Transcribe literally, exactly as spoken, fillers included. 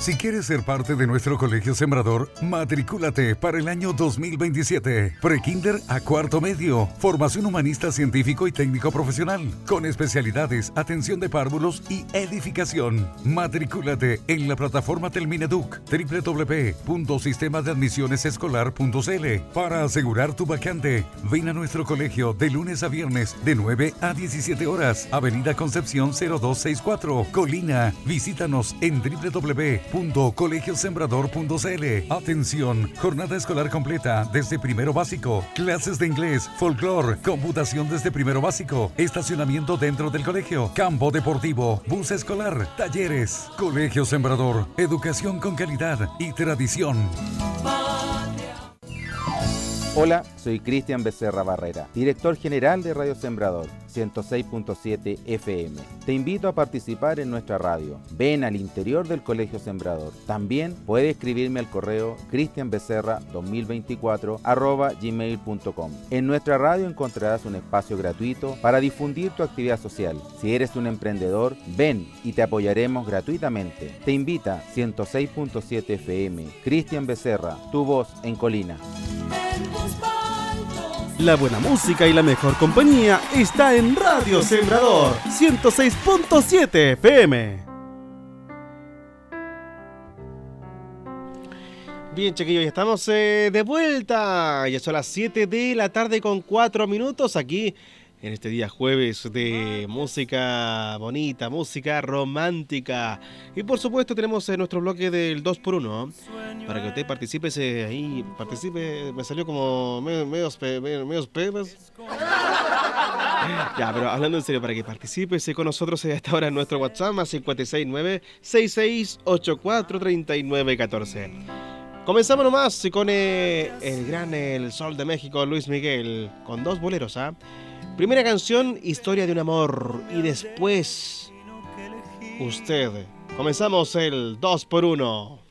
Si quieres ser parte de nuestro Colegio Sembrador, matrículate para el año dos mil veintisiete. Prekinder a cuarto medio. Formación humanista, científico y técnico profesional. Con especialidades, atención de párvulos y edificación. Matrículate en la plataforma Telmineduc, doble u doble u doble u punto sistema de admisiones escolar punto c l. Para asegurar tu vacante, ven a nuestro colegio de lunes a viernes de nueve a diecisiete horas. Avenida Concepción cero dos sesenta y cuatro, Colina. Visítanos en doble u doble u doble u punto colegio sembrador punto c l. Atención, jornada escolar completa desde primero básico, clases de inglés, folclore, computación desde primero básico, estacionamiento dentro del colegio, campo deportivo, bus escolar, talleres. Colegio Sembrador, educación con calidad y tradición. Hola, soy Cristian Becerra Barrera, director general de Radio Sembrador, ciento seis punto siete F M. Te invito a participar en nuestra radio. Ven al interior del Colegio Sembrador. También puedes escribirme al correo cristianbecerra dos mil veinticuatro arroba gmail punto com. En nuestra radio encontrarás un espacio gratuito para difundir tu actividad social. Si eres un emprendedor, ven y te apoyaremos gratuitamente. Te invita ciento seis punto siete F M. Cristian Becerra, tu voz en Colina. La buena música y la mejor compañía está en Radio Sembrador ciento seis punto siete F M. Bien, chiquillos, ya estamos eh, de vuelta. Ya son las siete de la tarde con cuatro minutos aquí en este día jueves de música bonita, música romántica. Y por supuesto tenemos eh, nuestro bloque del dos por uno. Para que usted participe eh, ahí, participe, me salió como medio, medios, medios, medios pedos. Ya, pero hablando en serio, para que participe con nosotros a esta hora en nuestro WhatsApp, más cinco seis nueve, seis seis ocho cuatro, tres nueve uno cuatro. Comenzamos nomás con eh, el gran El Sol de México, Luis Miguel, con dos boleros, ¿ah? ¿eh? Primera canción, Historia de un amor, y después, Usted. Comenzamos el dos por uno.